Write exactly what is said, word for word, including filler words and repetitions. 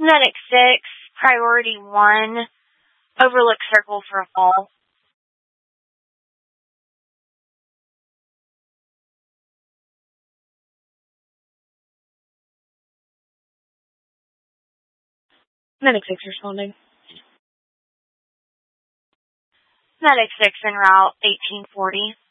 Medic six, priority one, overlook circle for a fall. Medic six responding. Medic six en route, eighteen forty.